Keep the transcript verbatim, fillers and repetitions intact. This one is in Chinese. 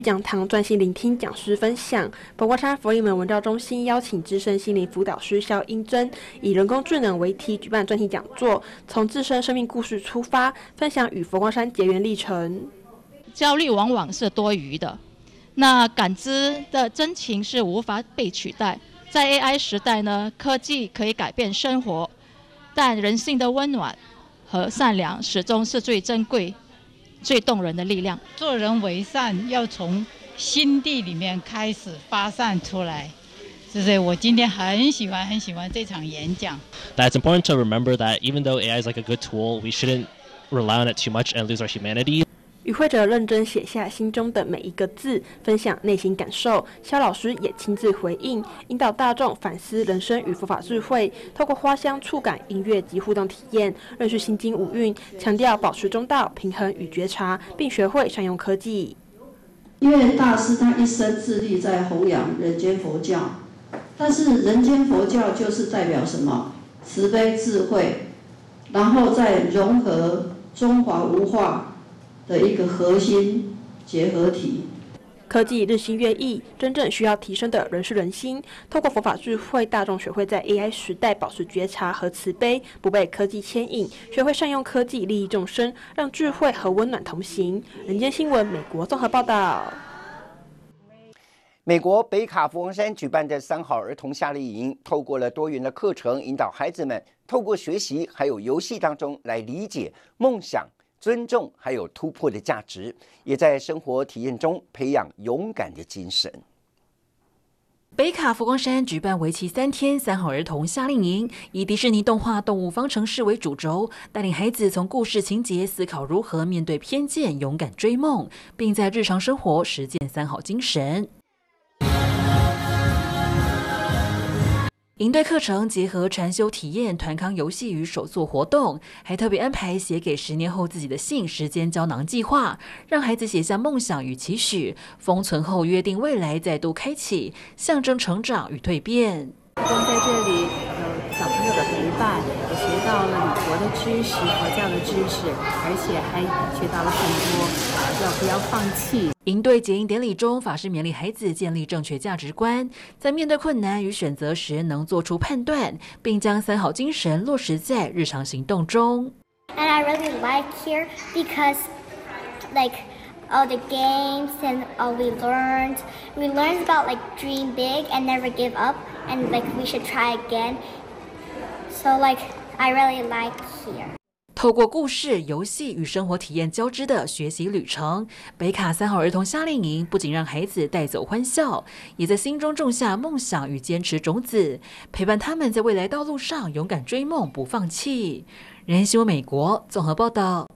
讲堂专心聆听讲师分享。佛光山佛利门文教中心邀请资深心灵辅导师肖英珍，以人工智能为题举办专题讲座，从自身生命故事出发，分享与佛光山结缘历程。 焦虑往往是多余的，那感知的真情是无法被取代。在 A I 时代呢，科技可以改变生活，但人性的温暖和善良始终是最珍贵、最动人的力量。 做人为善，要从心地里面开始发散出来。所以我今天很喜欢很喜欢这场演讲。 That it's important to remember that even though A I is like a good tool, we shouldn't rely on it too much and lose our humanity. 与会者认真写下心中的每一个字，分享内心感受。肖老师也亲自回应，引导大众反思人生与佛法智慧，透过花香、触感、音乐及互动体验，认识心经五蕴，强调保持中道、平衡与觉察，并学会善用科技。 因为大师他一生致力在弘扬人间佛教，但是人间佛教就是代表什么？慈悲智慧，然后再融合中华文化的一个核心结合体。 科技日新月异，真正需要提升的人是人心。透过佛法智慧，大众学会在 A I 时代保持觉察和慈悲，不被科技牵引，学会善用科技利益众生，让智慧和温暖同行。人间新闻美国综合报道。 美国北卡佛光山举办的三好儿童夏令营，透过了多元的课程，引导孩子们透过学习还有游戏当中来理解梦想、尊重还有突破的价值，也在生活体验中培养勇敢的精神。 北卡佛光山举办为期三天三好儿童夏令营，以迪士尼动画《动物方程式》为主轴，带领孩子从故事情节思考如何面对偏见，勇敢追梦，并在日常生活实践三好精神。营队课程结合禅修体验、团康游戏与手作活动，还特别安排写给十年后自己的信时间胶囊计划，让孩子写下梦想与期许，封存后约定未来再度开启，象征成长与蜕变。 不光在这里有小朋友的陪伴，也学到了礼佛的知识、佛教的知识，而且还学到了很多，要不要放弃。 营队结营典礼中，法师勉励孩子建立正确价值观，在面对困难与选择时能做出判断，并将三好精神落实在日常行动中。 And I really like here because, like, all the games and all we learned, we learned about like dream big and never give up, and like we should try again. So like, I really like here. 透过故事、游戏与生活体验交织的学习旅程，北卡三好儿童夏令营不仅让孩子带走欢笑，也在心中种下梦想与坚持种子，陪伴他们在未来道路上勇敢追梦，不放弃。人新闻美国综合报道。